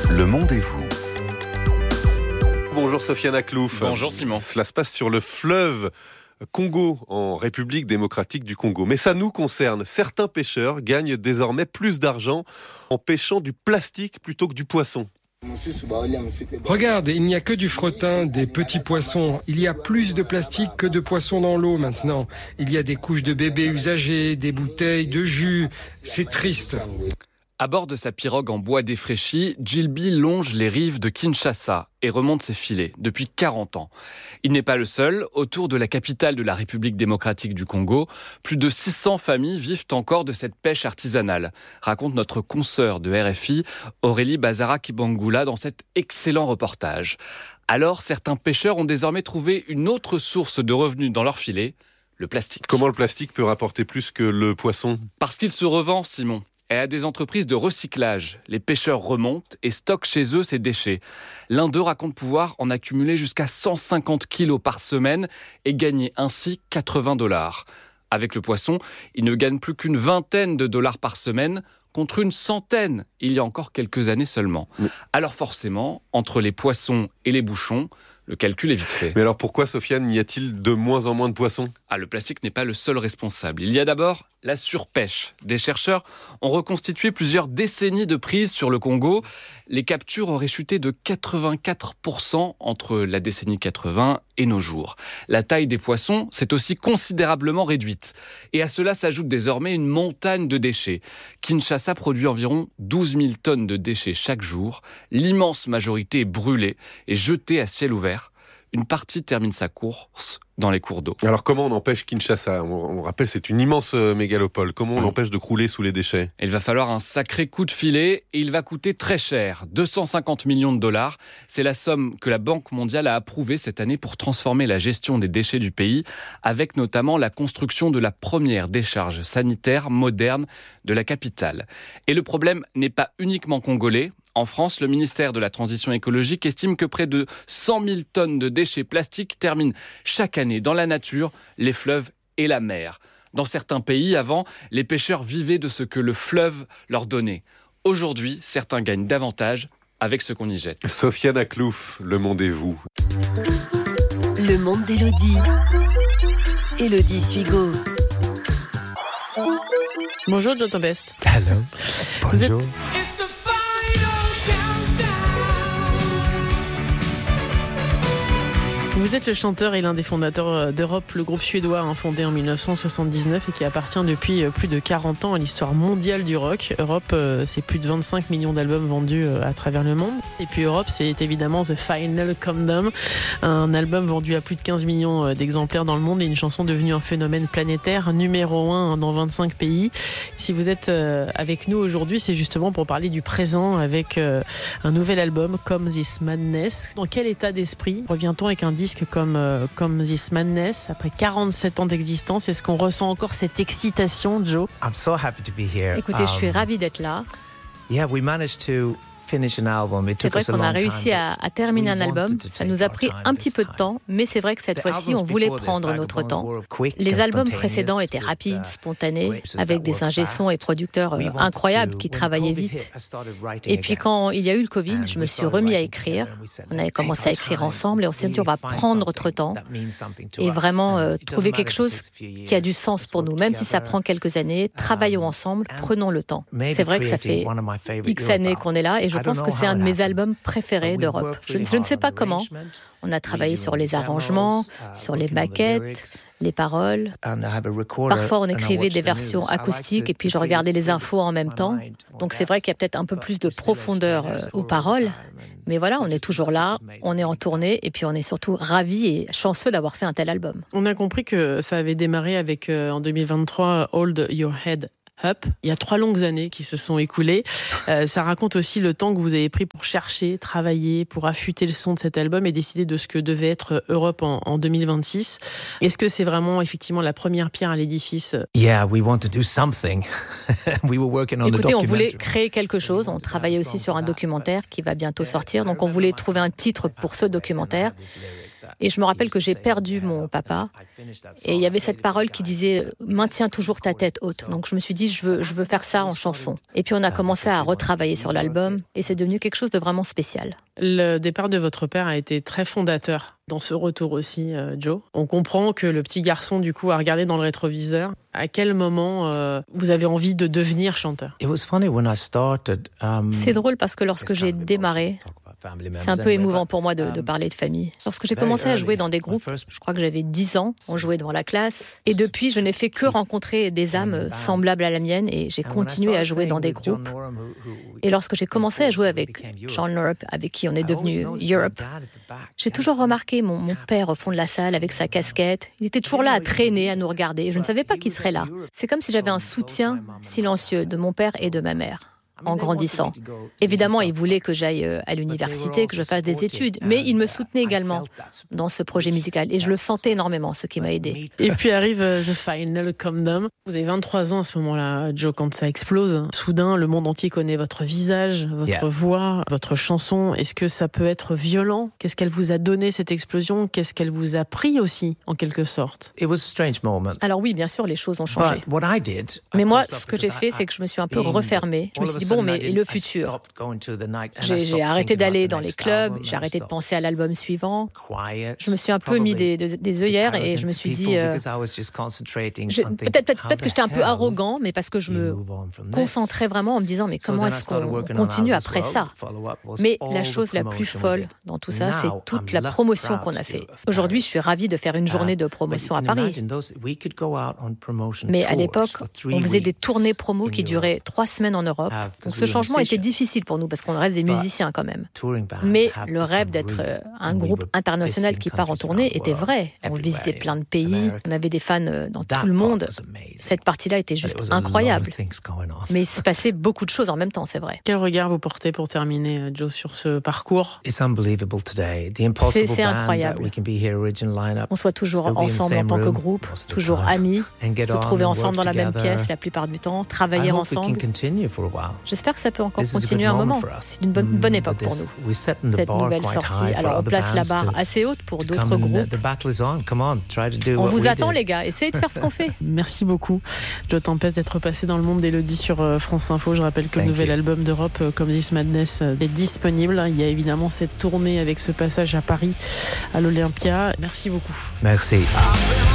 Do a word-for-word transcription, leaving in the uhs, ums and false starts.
Le monde et vous. Bonjour Sofiane Aklouf. Bonjour Simon. Cela se passe sur le fleuve Congo, en République démocratique du Congo. Mais ça nous concerne. Certains pêcheurs gagnent désormais plus d'argent en pêchant du plastique plutôt que du poisson. Regarde, il n'y a que du fretin, des petits poissons. Il y a plus de plastique que de poissons dans l'eau maintenant. Il y a des couches de bébés usagées, des bouteilles de jus. C'est triste. À bord de sa pirogue en bois défraîchi, Djilby longe les rives de Kinshasa et remonte ses filets depuis quarante ans. Il n'est pas le seul. Autour de la capitale de la République démocratique du Congo, plus de six cents familles vivent encore de cette pêche artisanale, raconte notre consoeur de R F I, Aurélie Bazara-Kibangula, dans cet excellent reportage. Alors, certains pêcheurs ont désormais trouvé une autre source de revenus dans leur filet, le plastique. Comment le plastique peut rapporter plus que le poisson ? Parce qu'il se revend, Simon. Et à des entreprises de recyclage. Les pêcheurs remontent et stockent chez eux ces déchets. L'un d'eux raconte pouvoir en accumuler jusqu'à cent cinquante kilos par semaine et gagner ainsi quatre-vingts dollars. Avec le poisson, il ne gagne plus qu'une vingtaine de dollars par semaine, contre une centaine il y a encore quelques années seulement. Mais... Alors forcément, entre les poissons et les bouchons, le calcul est vite fait. Mais alors pourquoi, Sofiane, y a-t-il de moins en moins de poissons ? Ah, le plastique n'est pas le seul responsable. Il y a d'abord la surpêche. Des chercheurs ont reconstitué plusieurs décennies de prises sur le Congo. Les captures auraient chuté de quatre-vingt-quatre pour cent entre la décennie quatre-vingts et nos jours. La taille des poissons s'est aussi considérablement réduite. Et à cela s'ajoute désormais une montagne de déchets. Kinshasa produit environ douze mille tonnes de déchets chaque jour. L'immense majorité est brûlée et jetée à ciel ouvert. Une partie termine sa course dans les cours d'eau. Alors comment on empêche Kinshasa ? On, on rappelle, c'est une immense mégalopole. Comment on mmh. l'empêche de crouler sous les déchets ? Il va falloir un sacré coup de filet et il va coûter très cher. deux cent cinquante millions de dollars. C'est la somme que la Banque mondiale a approuvée cette année pour transformer la gestion des déchets du pays, avec notamment la construction de la première décharge sanitaire moderne de la capitale. Et le problème n'est pas uniquement congolais. En France, le ministère de la Transition écologique estime que près de cent mille tonnes de déchets plastiques terminent chaque année dans la nature, les fleuves et la mer. Dans certains pays, avant, les pêcheurs vivaient de ce que le fleuve leur donnait. Aujourd'hui, certains gagnent davantage avec ce qu'on y jette. Sofiane Aklouf, Le Monde et vous. Le monde d'Élodie. Élodie Suigo. Bonjour, Jonathan Best. Hello. Bonjour. Vous êtes... Vous êtes le chanteur et l'un des fondateurs d'Europe, le groupe suédois hein, fondé en dix-neuf cent soixante-dix-neuf et qui appartient depuis plus de quarante ans à l'histoire mondiale du rock. Europe, c'est plus de vingt-cinq millions d'albums vendus à travers le monde. Et puis Europe, c'est évidemment The Final Countdown, un album vendu à plus de quinze millions d'exemplaires dans le monde et une chanson devenue un phénomène planétaire, numéro un dans vingt-cinq pays. Si vous êtes avec nous aujourd'hui, c'est justement pour parler du présent avec un nouvel album, Come This Madness. Dans quel état d'esprit revient-on avec un disque comme, euh, comme This Madness après quarante-sept ans d'existence? Est-ce qu'on ressent encore cette excitation, Joe? I'm so happy to be here. Écoutez, um, je suis ravie d'être là. Yeah, we managed to finish an album. It c'est took vrai us a qu'on a long réussi à, à terminer un album. Ça nous a pris un petit peu de temps, mais c'est vrai que cette fois-ci, on voulait prendre notre temps. Les albums précédents étaient rapides, spontanés, avec des ingé-sons et producteurs euh, incroyables qui travaillaient vite. Et puis quand il y a eu le Covid, je me suis remis à écrire. On avait commencé à écrire ensemble et on s'est dit on va prendre notre temps et vraiment euh, trouver quelque chose qui a du sens pour nous. Même si ça prend quelques années, travaillons ensemble, prenons le temps. C'est vrai que ça fait X années qu'on est là et je Je pense que c'est un de mes albums préférés d'Europe. Je, je ne sais pas comment. On a travaillé sur les arrangements, sur les maquettes, les paroles. Parfois, on écrivait des versions acoustiques et puis je regardais les infos en même temps. Donc c'est vrai qu'il y a peut-être un peu plus de profondeur euh, aux paroles. Mais voilà, on est toujours là, on est en tournée et puis on est surtout ravis et chanceux d'avoir fait un tel album. On a compris que ça avait démarré avec, euh, en deux mille vingt-trois, Hold Your Head Up. Il y a trois longues années qui se sont écoulées. Euh, ça raconte aussi le temps que vous avez pris pour chercher, travailler, pour affûter le son de cet album et décider de ce que devait être Europe en, en deux mille vingt-six. Est-ce que c'est vraiment effectivement la première pierre à l'édifice? Yeah, we want to do something. We were working on Écoutez, the on voulait créer quelque chose. On travaillait aussi sur un documentaire qui va bientôt sortir. Donc on voulait trouver un titre pour ce documentaire. Et je me rappelle que j'ai perdu mon papa. Et il y avait cette parole qui disait « Maintiens toujours ta tête haute ». Donc je me suis dit « je veux, je veux faire ça en chanson ». Et puis on a commencé à retravailler sur l'album et c'est devenu quelque chose de vraiment spécial. Le départ de votre père a été très fondateur dans ce retour aussi, euh, Joe. On comprend que le petit garçon, du coup, a regardé dans le rétroviseur. À quel moment euh, vous avez envie de devenir chanteur ? C'est drôle parce que lorsque j'ai démarré, c'est un peu émouvant pour moi de, de parler de famille. Lorsque j'ai commencé à jouer dans des groupes, je crois que j'avais dix ans, on jouait devant la classe. Et depuis, je n'ai fait que rencontrer des âmes semblables à la mienne et j'ai continué à jouer dans des groupes. Et lorsque j'ai commencé à jouer avec John Norum, avec qui on est devenu Europe, j'ai toujours remarqué mon, mon père au fond de la salle avec sa casquette. Il était toujours là à traîner, à nous regarder. Je ne savais pas qu'il serait là. C'est comme si j'avais un soutien silencieux de mon père et de ma mère. En grandissant. Évidemment, il voulait que j'aille à l'université, que je fasse des études, mais il me soutenait également dans ce projet musical et je le sentais énormément, ce qui m'a aidé. Et puis arrive The Final Countdown. Vous avez vingt-trois ans à ce moment-là, Joe, quand ça explose. Soudain, le monde entier connaît votre visage, votre yeah. voix, votre chanson. Est-ce que ça peut être violent ? Qu'est-ce qu'elle vous a donné, cette explosion ? Qu'est-ce qu'elle vous a pris aussi, en quelque sorte ? Alors oui, bien sûr, les choses ont changé. Mais moi, ce que j'ai fait, c'est que je me suis un peu refermée. Je me suis dit, bon, mais et le futur ? J'ai, j'ai arrêté d'aller dans les clubs, j'ai arrêté de penser à l'album suivant. Je me suis un peu mis des, des, des œillères et je me suis dit... Euh, je, peut-être, peut-être, peut-être que j'étais un peu arrogant, mais parce que je me concentrais vraiment en me disant, mais comment est-ce qu'on continue après ça ? Mais la chose la plus folle dans tout ça, c'est toute la promotion qu'on a fait. Aujourd'hui, je suis ravie de faire une journée de promotion à Paris. Mais à l'époque, on faisait des tournées promo qui duraient trois semaines en Europe. Donc ce changement était difficile pour nous parce qu'on reste des musiciens quand même. Mais le rêve d'être un groupe international qui part en tournée était vrai. On visitait plein de pays, on avait des fans dans tout le monde. Cette partie-là était juste incroyable. Mais il se passait beaucoup de choses en même temps, c'est vrai. Quel regard vous portez pour terminer, Joe, sur ce parcours ? C'est, c'est incroyable. On soit toujours ensemble en tant que groupe, toujours amis, se trouver ensemble dans la même pièce la plupart du temps, travailler ensemble. J'espère que ça peut encore continuer un moment. C'est une bonne, bonne époque pour nous, cette nouvelle sortie. Alors on place la barre assez haute pour d'autres groupes. On vous attend les gars, essayez de faire ce qu'on fait. Merci beaucoup, Joe Tempest, d'être passé dans le monde d'Élodie sur France Info. Je rappelle que le nouvel album d'Europe, Come This Madness, est disponible. Il y a évidemment cette tournée avec ce passage à Paris, à l'Olympia. Merci beaucoup. Merci.